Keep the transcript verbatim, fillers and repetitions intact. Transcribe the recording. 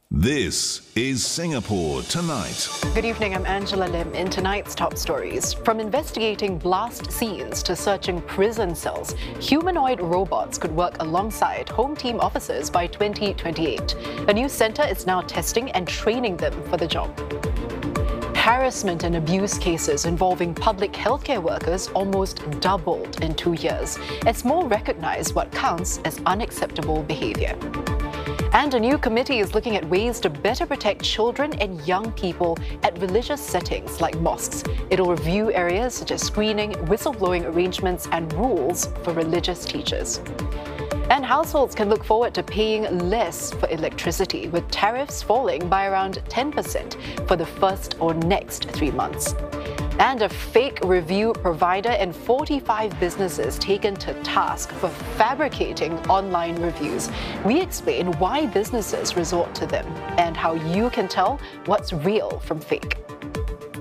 This is Singapore Tonight. Good evening, I'm Angela Lim. In tonight's top stories, from investigating blast scenes to searching prison cells, humanoid robots could work alongside Home Team officers by twenty twenty-eight. A new centre is now testing and training them for the job. Harassment and abuse cases involving public healthcare workers almost doubled in two years, as more recognise what counts as unacceptable behaviour. And a new committee is looking at ways to better protect children and young people at religious settings like mosques. It'll review areas such as screening, whistleblowing arrangements and rules for religious teachers. And households can look forward to paying less for electricity, with tariffs falling by around ten percent for the first or next three months. And a fake review provider and forty-five businesses taken to task for fabricating online reviews. We explain why businesses resort to them and how you can tell what's real from fake.